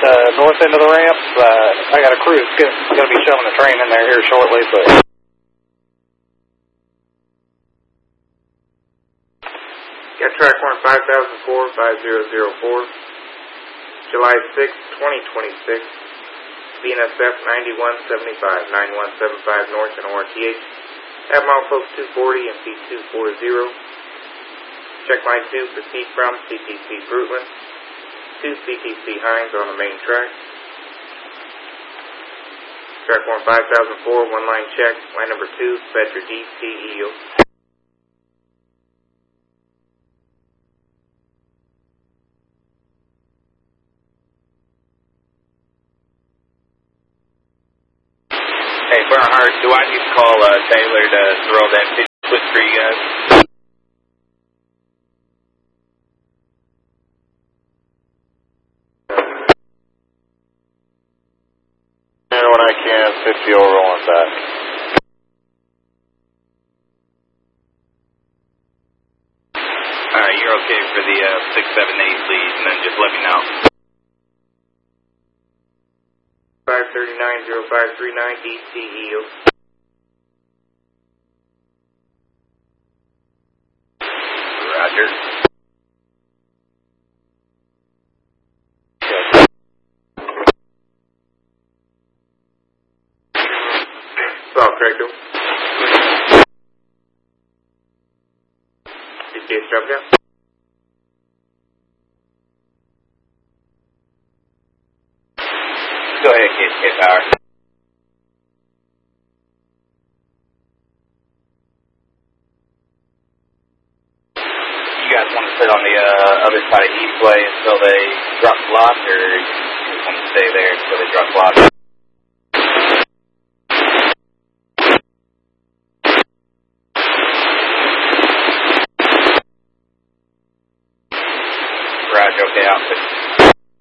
north end of the ramp. I got a crew that's going to be shoving a train in there here shortly. But got track 1 5004 5004, July 6, 2026, BNSF 9175, 9175 North and ORTH. Have milepost 240 and P240. Check line 2 proceed from CTC Fruitland to CTC Hines on the main track. Track 1 5004, one line check. Line number 2, Spectre DCEO. Hey, Bernhardt, do I need to call Taylor to throw that 50 foot for you guys? when I can, 50 over on back. Alright, you're okay for the 678 lead, and then just let me know. 5390539 DCEO. Roger. South Craigville. DCS drop down. Go ahead, get power. You guys want to sit on the other side of Eastway until they drop the block, or you just want to stay there until they drop the block? Roger, okay, outfit.